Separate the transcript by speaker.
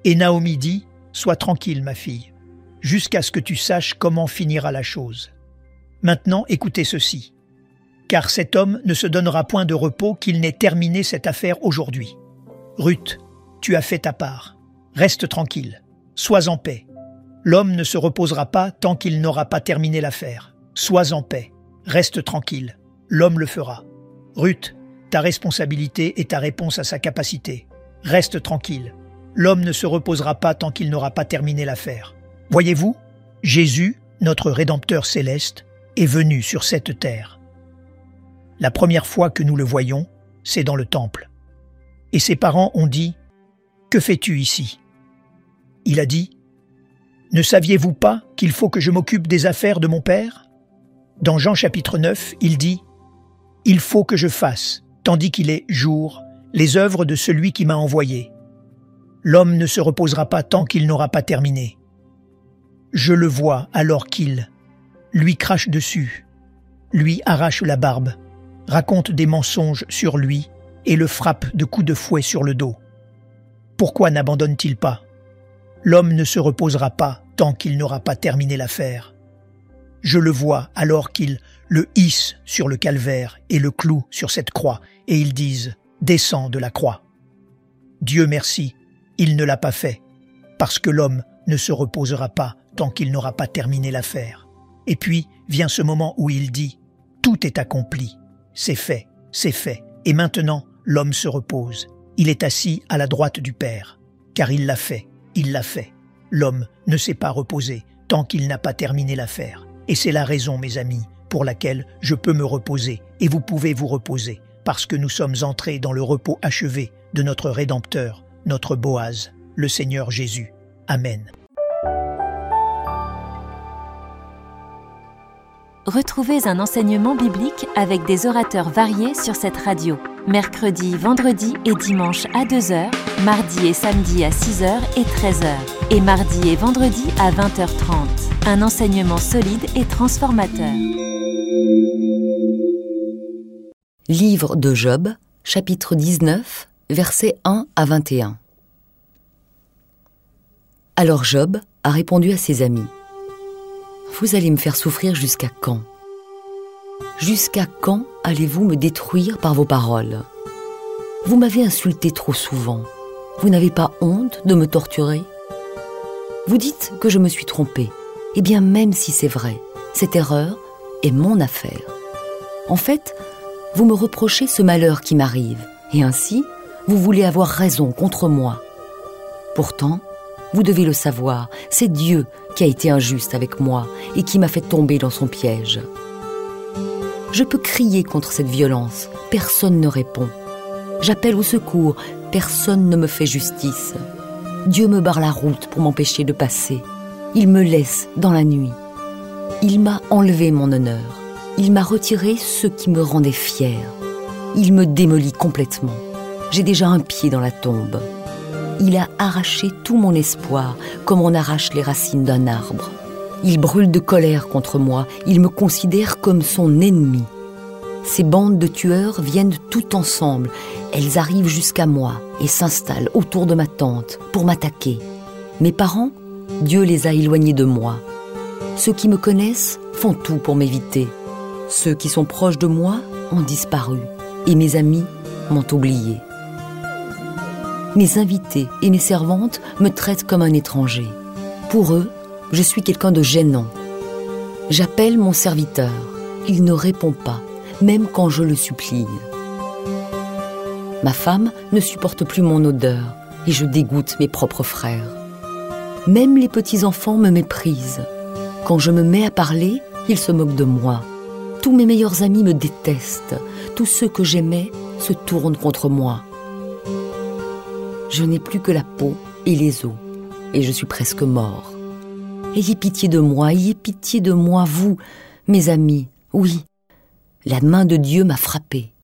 Speaker 1: Et Naomi dit « Sois tranquille, ma fille, jusqu'à ce que tu saches comment finira la chose. Maintenant, écoutez ceci. Car cet homme ne se donnera point de repos qu'il n'ait terminé cette affaire aujourd'hui. Ruth, tu as fait ta part. Reste tranquille. Sois en paix. L'homme ne se reposera pas tant qu'il n'aura pas terminé l'affaire. Sois en paix. Reste tranquille. L'homme le fera. Ruth, ta responsabilité est ta réponse à sa capacité. Reste tranquille. L'homme ne se reposera pas tant qu'il n'aura pas terminé l'affaire. Voyez-vous, Jésus, notre Rédempteur céleste, est venu sur cette terre. La première fois que nous le voyons, c'est dans le temple. Et ses parents ont dit « Que fais-tu ici ?» Il a dit « Ne saviez-vous pas qu'il faut que je m'occupe des affaires de mon Père ?» Dans Jean chapitre 9, il dit « Il faut que je fasse, tandis qu'il est jour, les œuvres de celui qui m'a envoyé. L'homme ne se reposera pas tant qu'il n'aura pas terminé. Je le vois alors qu'il lui crache dessus, lui arrache la barbe, raconte des mensonges sur lui et le frappe de coups de fouet sur le dos. Pourquoi n'abandonne-t-il pas? L'homme ne se reposera pas tant qu'il n'aura pas terminé l'affaire. Je le vois alors qu'il le hisse sur le calvaire et le cloue sur cette croix, et ils disent « Descends de la croix ». Dieu merci, il ne l'a pas fait, parce que l'homme ne se reposera pas tant qu'il n'aura pas terminé l'affaire. Et puis vient ce moment où il dit « Tout est accompli, c'est fait, et maintenant l'homme se repose. Il est assis à la droite du Père, car il l'a fait. L'homme ne s'est pas reposé tant qu'il n'a pas terminé l'affaire. Et c'est la raison, mes amis, pour laquelle je peux me reposer, et vous pouvez vous reposer, parce que nous sommes entrés dans le repos achevé de notre Rédempteur, notre Boaz, le Seigneur Jésus. Amen.
Speaker 2: Retrouvez un enseignement biblique avec des orateurs variés sur cette radio. Mercredi, vendredi et dimanche à 2h, mardi et samedi à 6h et 13h, et mardi et vendredi à 20h30. Un enseignement solide et transformateur.
Speaker 3: Livre de Job, chapitre 19, versets 1 à 21. Alors Job a répondu à ses amis. Vous allez me faire souffrir jusqu'à quand? Jusqu'à quand allez-vous me détruire par vos paroles? Vous m'avez insulté trop souvent. Vous n'avez pas honte de me torturer? Vous dites que je me suis trompé. Eh bien, même si c'est vrai, cette erreur est mon affaire. En fait, vous me reprochez ce malheur qui m'arrive, et ainsi, vous voulez avoir raison contre moi. Pourtant, vous devez le savoir, c'est Dieu qui a été injuste avec moi et qui m'a fait tomber dans son piège. Je peux crier contre cette violence, personne ne répond. J'appelle au secours, personne ne me fait justice. Dieu me barre la route pour m'empêcher de passer. Il me laisse dans la nuit. Il m'a enlevé mon honneur. Il m'a retiré ce qui me rendait fier. Il me démolit complètement. J'ai déjà un pied dans la tombe. Il a arraché tout mon espoir, comme on arrache les racines d'un arbre. Il brûle de colère contre moi, il me considère comme son ennemi. Ces bandes de tueurs viennent toutes ensemble, elles arrivent jusqu'à moi et s'installent autour de ma tente pour m'attaquer. Mes parents, Dieu les a éloignés de moi. Ceux qui me connaissent font tout pour m'éviter. Ceux qui sont proches de moi ont disparu et mes amis m'ont oublié. Mes invités et mes servantes me traitent comme un étranger. Pour eux, je suis quelqu'un de gênant. J'appelle mon serviteur. Il ne répond pas, même quand je le supplie. Ma femme ne supporte plus mon odeur et je dégoûte mes propres frères. Même les petits-enfants me méprisent. Quand je me mets à parler, ils se moquent de moi. Tous mes meilleurs amis me détestent. Tous ceux que j'aimais se tournent contre moi. Je n'ai plus que la peau et les os, et je suis presque mort. Ayez pitié de moi, vous, mes amis, oui. La main de Dieu m'a frappé.